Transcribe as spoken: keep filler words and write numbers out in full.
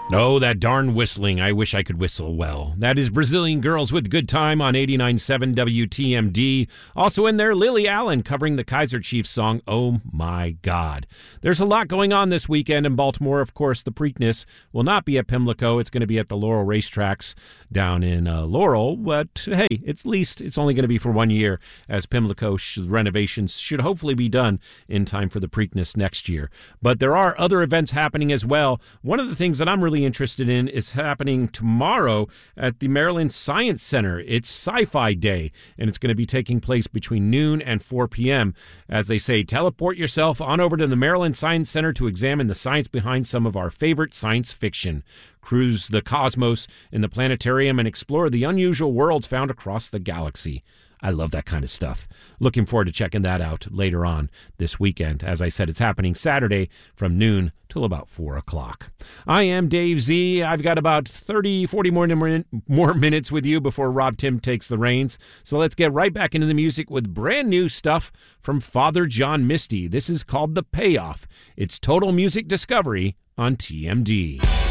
Oh, that darn whistling. I wish I could whistle well. That is Brazilian Girls with Good Time on eighty-nine point seven W T M D. Also in there, Lily Allen covering the Kaiser Chiefs song, Oh My God. There's a lot going on this weekend in Baltimore. Of course, the Preakness will not be at Pimlico. It's going to be at the Laurel Racetracks down in uh, Laurel. But hey, it's least it's only going to be for one year, as Pimlico sh- renovations should hopefully be done in time for the Preakness next year. But there are other events happening as well. One of the things that I'm really interested in is happening tomorrow at the Maryland Science Center. It's Sci-Fi Day, and it's going to be taking place between noon and four p.m. As they say, teleport yourself on over to the Maryland Science Center to examine the science behind some of our favorite science fiction. Cruise the cosmos in the planetarium and explore the unusual worlds found across the galaxy. I love that kind of stuff. Looking forward to checking that out later on this weekend. As I said, it's happening Saturday from noon till about four o'clock. I am Dave Z. I've got about thirty, forty more, more minutes with you before Rob Tim takes the reins. So let's get right back into the music with brand new stuff from Father John Misty. This is called The Payoff. It's Total Music Discovery on T M D.